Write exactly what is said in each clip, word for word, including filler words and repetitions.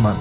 זמן.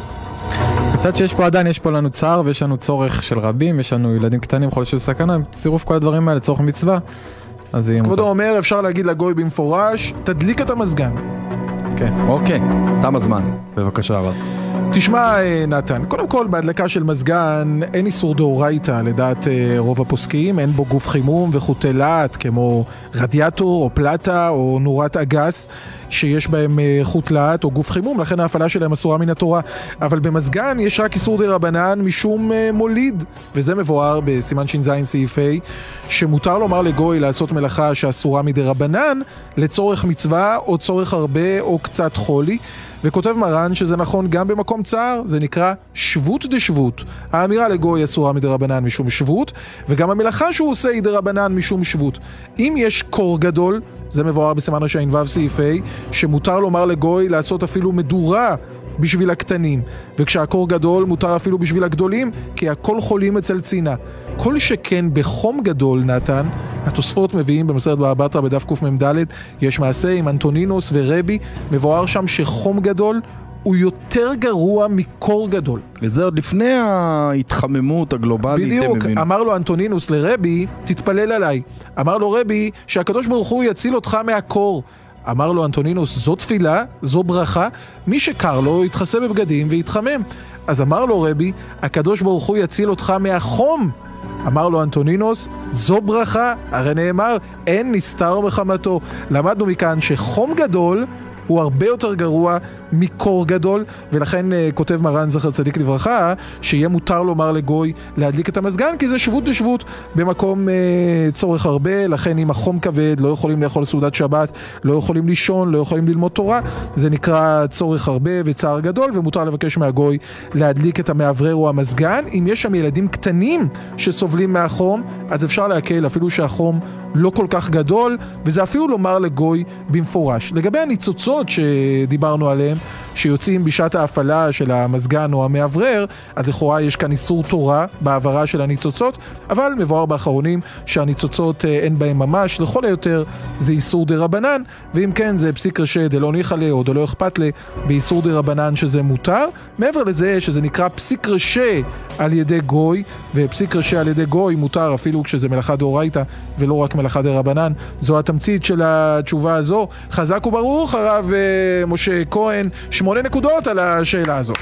מצד שיש פה עדיין, יש פה לנו צער ויש לנו צורך של רבים, יש לנו ילדים קטנים, חול של סכנה, צירוף כל הדברים האלה, צורך מצווה, אז זה יהיה מותר. כבודו אומר, אפשר להגיד לגוי במפורש, תדליק את המזגן. כן. אוקיי, תם הזמן. בבקשה הרב. תשמע נתן, קודם כל בהדלקה של מזגן אין איסור דאורייתא לדעת רוב הפוסקים, אין בו גוף חימום וחוטי להט כמו רדיאטור או פלטה או נורת אגס שיש בהם חוט להט או גוף חימום, לכן ההפעלה שלהם אסורה מן התורה. אבל במזגן יש רק איסור דרבנן משום מוליד, וזה מבואר בסימן ש"ז סעיף ה', שמותר לומר לגוי לעשות מלאכה שאסורה מדרבנן לצורך מצווה או צורך הרבה או קצת חולי. וכותב מרן שזה נכון גם במקום צער, זה נקרא שבות דשבות. האמירה לגוי אסורה מדרבנן משום שבות, וגם המלאכה שהוא עושה היא דרבנן משום שבות. אם יש קור גדול, זה מבואר בסימן רש"ו סעיף ה', שמותר לומר לגוי לעשות אפילו מדורה בשביל הקטנים, וכשהקור גדול מותר אפילו בשביל הגדולים, כי הכל חולים אצל צינה. כל שכן בחום גדול, נתן, התוספות מביאים במסכת בבא בתרא בדף קמ"ד, יש מעשה עם אנטונינוס ורבי, מבואר שם שחום גדול הוא יותר גרוע מקור גדול. וזה עוד לפני ההתחממות הגלובלית. בדיוק, אמר לו אנטונינוס לרבי, תתפלל עליי. אמר לו רבי שהקדוש ברוך הוא יציל אותך מהקור. אמר לו אנטונינוס, זו תפילה, זו ברכה, מי שקר לו יתחסה בבגדים ויתחמם. אז אמר לו רבי, הקדוש ברוך הוא יציל אותך מהחום. אמר לו אנטונינוס, זו ברכה, הרי נאמר, אין נסתר מחמתו. למדנו מכאן שחום גדול הוא הרבה יותר גרוע מקור גדול, ולכן uh, כותב מרן זכר צדיק לברכה, שיהיה מותר לומר לגוי להדליק את המזגן, כי זה שבות דשבות במקום uh, צורך הרבה, לכן אם החום כבד, לא יכולים לאכול סעודת שבת, לא יכולים לישון, לא יכולים ללמוד תורה, זה נקרא צורך הרבה וצער גדול, ומותר לבקש מהגוי להדליק את המאוורר או המזגן. אם יש שם ילדים קטנים שסובלים מהחום, אז אפשר להקל אפילו שהחום לא כל כך גדול, וזה אפילו לומר לגוי במפורש. לגבי הניצוצות שדיברנו עליהם, שיוצאים בשעת ההפעלה של המזגן או המאוורר, אז לכאורה יש כאן איסור תורה בעברה של הניצוצות, אבל מבואר באחרונים שהניצוצות אין בהם ממש, לכל היותר זה איסור דרבנן, ואם כן זה פסיק רשע דלא ניחא ליה או דלא אכפת ליה באיסור דרבנן שזה מותר. מעבר לזה שזה נקרא פסיק רשע על ידי גוי, ופסיק רשע על ידי גוי מותר אפילו כשזה מלאכה דאורייתא ולא רק מלאכה דרבנן. זו התמצית של התשובה הזו. חזק וברוך הרב משה כהן, שמונה נקודות על השאלה הזו.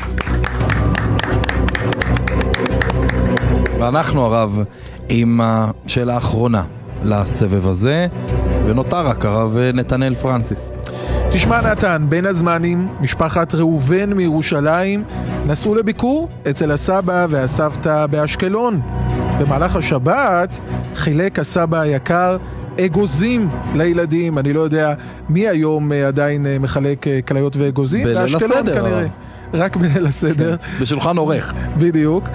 ואנחנו הרב עם השאלה האחרונה לסבב הזה, ונותר רק הרב נתנאל פרנסיס. תשמע נתן, בין הזמנים משפחת ראובן מירושלים נסעו לביקור אצל הסבא והסבתא באשקלון. במהלך השבת חילק הסבא היקר אגוזים לילדים. אני לא יודע מי היום עדיין מחלק כליות ואגוזים. בליל הסדר. כנראה. רק בליל הסדר. בשולחן עורך. בדיוק.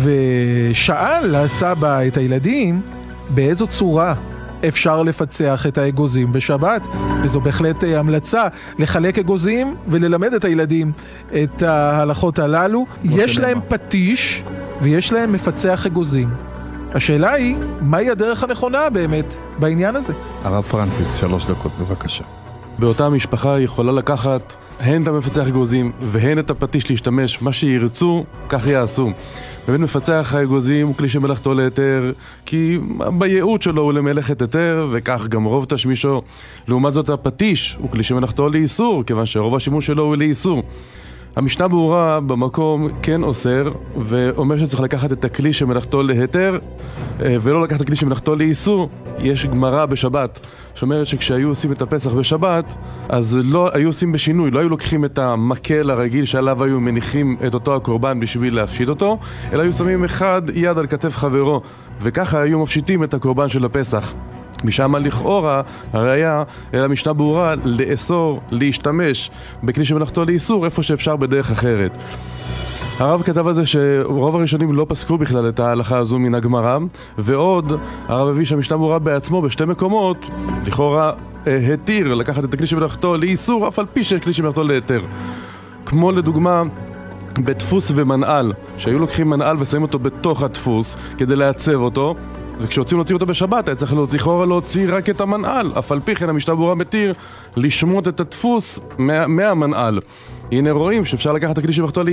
ושאל הסבא את הילדים באיזו צורה אפשר לפצח את האגוזים בשבת, וזו בהחלט המלצה לחלק אגוזים וללמד את הילדים את ההלכות הללו. יש להם פטיש ויש להם מפצח אגוזים. השאלה היא, מהי הדרך הנכונה באמת בעניין הזה? הרב פרנסיס, שלוש דקות, בבקשה. באותה משפחה יכולה לקחת הן את המפצח אגוזים והן את הפטיש להשתמש, מה שירצו, כך יעשו. באמת מפצח האגוזים הוא כלי שמלאכתו להיתר, כי בייעוד שלו הוא למלאכת היתר, וכך גם רוב תשמישו. לעומת זאת הפטיש הוא כלי שמלאכתו לאיסור, כיוון שרוב השימוש שלו הוא לאיסור. המשנה ברורה במקום כן אוסר, ואומר שצריך לקחת את הכלי שמלאכתו להיתר, ולא לקחת את הכלי שמלאכתו לאיסור. יש גמרא בשבת שאומרת שכשהיו עושים את הפסח בשבת, אז לא היו עושים בשינוי, לא היו לוקחים את המקל הרגיל שעליו היו מניחים את אותו הקורבן בשביל להפשיט אותו, אלא היו שמים אחד יד על כתף חברו, וככה היו מפשיטים את הקורבן של הפסח. משם לכאורה הראיה אל המשנה ברורה לאסור להשתמש בכלי שמלאכתו לאיסור איפה שאפשר בדרך אחרת. הרב כתב על זה שרוב הראשונים לא פסקו בכלל את ההלכה הזו מן הגמרא, ועוד הרב הביא שהמשנה ברורה בעצמו בשתי מקומות לכאורה התיר לקחת את הכלי שמלאכתו לאיסור אף על פי שיש כלי שמלאכתו להיתר, כמו לדוגמה בדפוס ומנעל, שהיו לוקחים מנעל ושמים אותו בתוך הדפוס כדי לעצב אותו, וכשרוצים להוציא אותו בשבת היה צריך לכאורה להוציא רק את המנעל, אף על פי כן המשנה ברורה מתיר לשמוט את הדפוס מה, מהמנעל. הנה רואים שאפשר לקחת את הכלי שמלאכתו